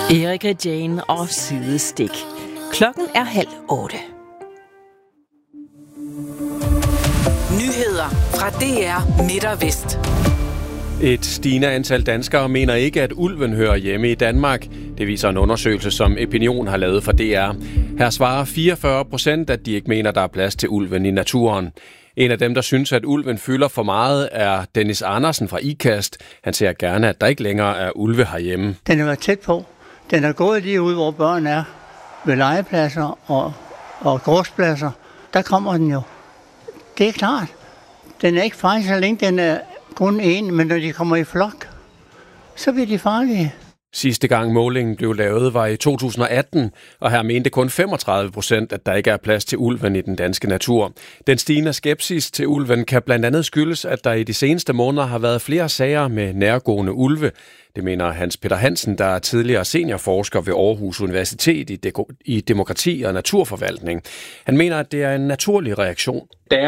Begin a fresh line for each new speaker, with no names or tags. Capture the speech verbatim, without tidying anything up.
Erika Jane og Sidestik. Klokken er halv otte.
Nyheder fra D R Midt og Vest.
Et stigende antal danskere mener ikke, at ulven hører hjemme i Danmark. Det viser en undersøgelse, som Opinion har lavet for D R. Her svarer fireogfyrre procent, at de ikke mener, der er plads til ulven i naturen. En af dem, der synes, at ulven fylder for meget, er Dennis Andersen fra Ikast. Han ser gerne, at der ikke længere er ulve herhjemme.
Den har været tæt på. Den er gået lige ud, hvor børn er, ved legepladser og, og gårdspladser. Der kommer den jo. Det er klart. Den er ikke farlig, så længe den er kun en, men når de kommer i flok, så bliver de farlige.
Sidste gang målingen blev lavet var i to tusind og atten, og her mente kun femogtredive procent, at der ikke er plads til ulven i den danske natur. Den stigende skepsis til ulven kan blandt andet skyldes, at der i de seneste måneder har været flere sager med nærgående ulve. Det mener Hans Peter Hansen, der er tidligere seniorforsker ved Aarhus Universitet i, de- i demokrati og naturforvaltning. Han mener, at det er en naturlig reaktion.